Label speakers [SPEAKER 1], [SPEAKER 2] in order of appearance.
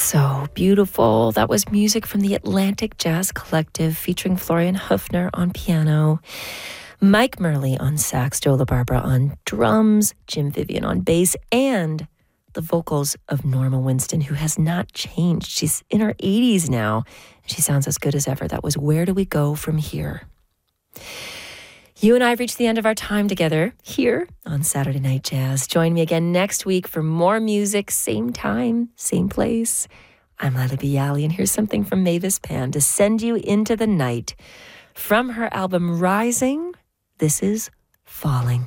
[SPEAKER 1] So beautiful. That was music from the Atlantic Jazz Collective featuring Florian Höfner on piano, Mike Murley on sax, Joe LaBarbera on drums, Jim Vivian on bass, and the vocals of Norma Winston, who has not changed. She's in her 80s now, and she sounds as good as ever. That was Where Do We Go From Here? You and I have reached the end of our time together here on Saturday Night Jazz. Join me again next week for more music, same time, same place. I'm Lila Bialy, and here's something from Mavis Pan to send you into the night. From her album Rising, this is Falling.